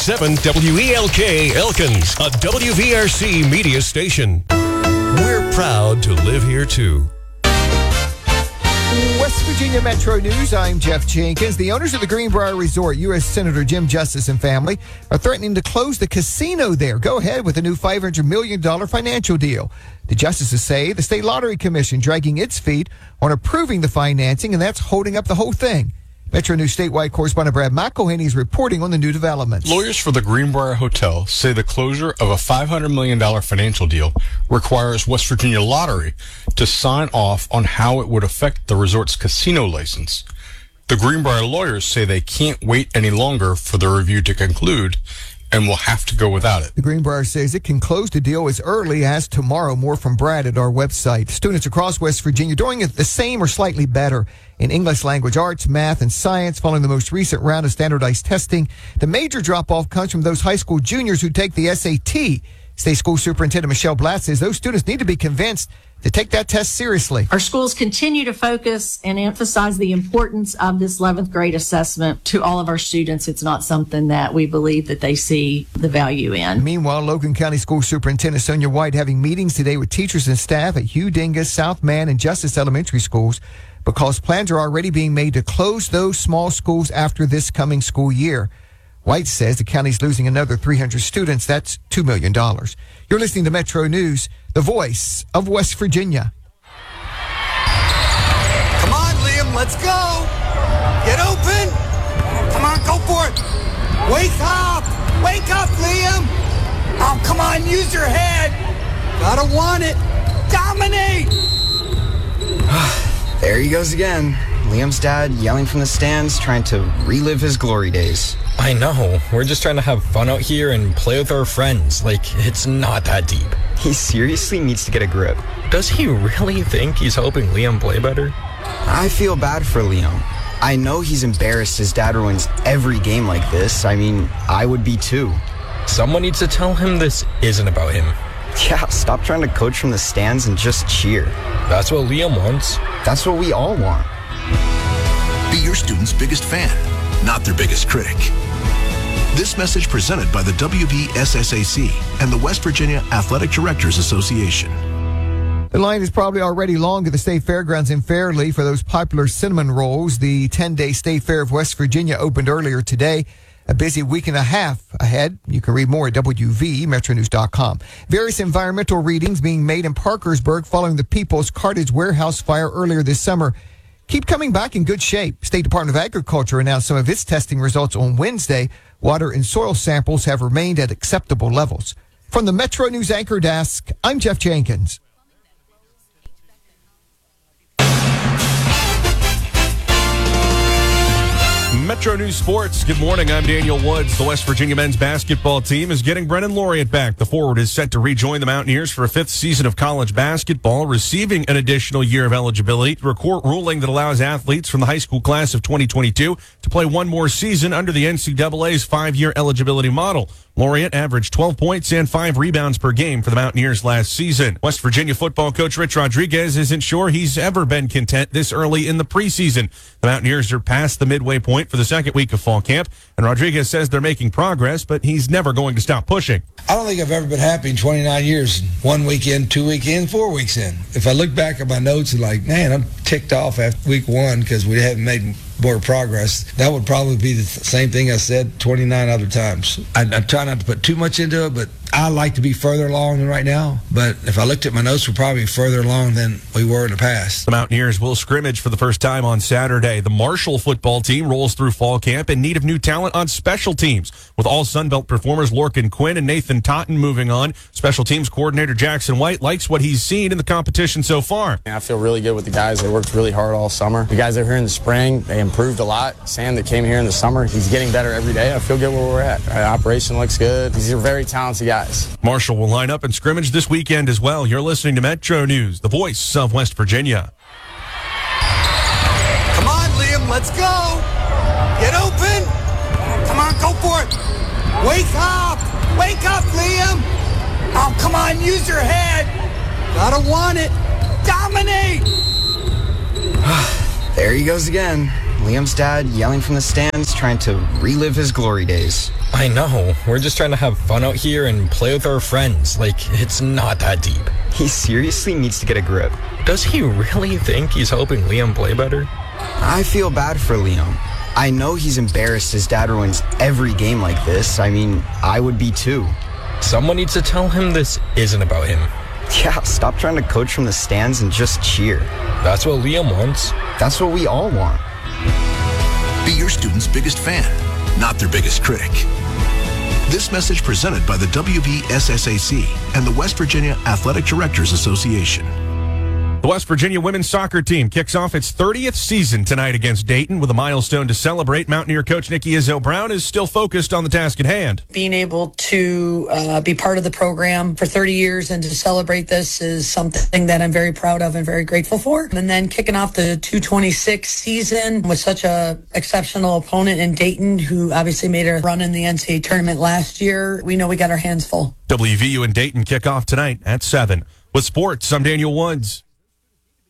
101.7 WELK Elkins, a WVRC media station. We're proud to live here, too. West Virginia Metro News, I'm Jeff Jenkins. The owners of the Greenbrier Resort, U.S. Senator Jim Justice and family, are threatening to close the casino there. Go ahead with a new $500 million financial deal. The justices say the State Lottery Commission dragging its feet on approving the financing, and that's holding up the whole thing. Metro News statewide correspondent Brad McElhaney is reporting on the new developments. Lawyers for the Greenbrier Hotel say the closure of a $500 million financial deal requires West Virginia Lottery to sign off on how it would affect the resort's casino license. The Greenbrier lawyers say they can't wait any longer for the review to conclude and will have to go without it. The Greenbrier says it can close the deal as early as tomorrow. More from Brad at our website. Students across West Virginia doing it the same or slightly better in English language arts, math, and science following the most recent round of standardized testing. The major drop-off comes from those high school juniors who take the SAT. State School Superintendent Michelle Blatt says those students need to be convinced to take that test seriously. Our schools continue to focus and emphasize the importance of this 11th grade assessment to all of our students. It's not something that we believe that they see the value in. Meanwhile, Logan County School Superintendent Sonia White having meetings today with teachers and staff at Hugh Dingus, South Man, and Justice Elementary schools because plans are already being made to close those small schools after this coming school year. White says the county's losing another 300 students. That's $2 million. You're listening to Metro News, the voice of West Virginia. Come on, Liam, let's go. Get open. Come on, go for it. Wake up. Wake up, Liam. Oh, come on, use your head. Gotta want it. Dominate. There he goes again. Liam's dad yelling from the stands, trying to relive his glory days. I know. We're just trying to have fun out here and play with our friends. Like, it's not that deep. He seriously needs to get a grip. Does he really think he's helping Liam play better? I feel bad for Liam. I know he's embarrassed his dad ruins every game like this. I mean, I would be too. Someone needs to tell him this isn't about him. Yeah, stop trying to coach from the stands and just cheer. That's what Liam wants. That's what we all want. Be your student's biggest fan, not their biggest critic. This message presented by the WVSSAC and the West Virginia Athletic Directors Association. The line is probably already long to the State Fairgrounds in Fairleigh for those popular cinnamon rolls. The 10-day State Fair of West Virginia opened earlier today. A busy week and a half ahead. You can read more at WVMetroNews.com. Various environmental readings being made in Parkersburg following the People's Cartage warehouse fire earlier this summer keep coming back in good shape. State Department of Agriculture announced some of its testing results on Wednesday. Water and soil samples have remained at acceptable levels. From the Metro News Anchor Desk, I'm Jeff Jenkins. Metro News Sports. Good morning. I'm Daniel Woods. The West Virginia men's basketball team is getting Brennan Laureate back. The forward is set to rejoin the Mountaineers for a fifth season of college basketball, receiving an additional year of eligibility through a court ruling that allows athletes from the high school class of 2022 to play one more season under the NCAA's 5-year eligibility model. Laureate averaged 12 points and 5 rebounds per game for the Mountaineers last season. West Virginia football coach Rich Rodriguez isn't sure he's ever been content this early in the preseason. The Mountaineers are past the midway point for the second week of fall camp, and Rodriguez says they're making progress, but he's never going to stop pushing. I don't think I've ever been happy in 29 years. 1 week in, 2 weeks in, 4 weeks in. If I look back at my notes and like, man, I'm ticked off after week 1 because we haven't made more progress, that would probably be the same thing I said 29 other times. I try not to put too much into it, but I like to be further along than right now. But if I looked at my notes, we're probably further along than we were in the past. The Mountaineers will scrimmage for the first time on Saturday. The Marshall football team rolls through fall camp in need of new talent on special teams. With all Sunbelt performers Lorcan Quinn and Nathan Totten moving on, special teams coordinator Jackson White likes what he's seen in the competition so far. I feel really good with the guys. They worked really hard all summer. The guys that were here in the spring, they improved a lot. Sam that came here in the summer, he's getting better every day. I feel good where we're at. Our operation looks good. These are very talented guys. Marshall will line up and scrimmage this weekend as well. You're listening to Metro News, the voice of West Virginia. Come on, Liam, let's go. Get open. Come on, go for it. Wake up. Wake up, Liam. Oh, come on, use your head. Gotta want it. Dominate. There he goes again. Liam's dad yelling from the stands, trying to relive his glory days. I know. We're just trying to have fun out here and play with our friends. Like, it's not that deep. He seriously needs to get a grip. Does he really think he's helping Liam play better? I feel bad for Liam. I know he's embarrassed his dad ruins every game like this. I mean, I would be too. Someone needs to tell him this isn't about him. Yeah, stop trying to coach from the stands and just cheer. That's what Liam wants. That's what we all want. Be your student's biggest fan, not their biggest critic. This message presented by the WVSSAC and the West Virginia Athletic Directors Association. The West Virginia women's soccer team kicks off its 30th season tonight against Dayton with a milestone to celebrate. Mountaineer coach Nikki Izzo-Brown is still focused on the task at hand. Being able to be part of the program for 30 years and to celebrate this is something that I'm very proud of and very grateful for. And then kicking off the 226 season with such a exceptional opponent in Dayton, who obviously made a run in the NCAA tournament last year, we know we got our hands full. WVU and Dayton kick off tonight at 7. With sports, I'm Daniel Woods.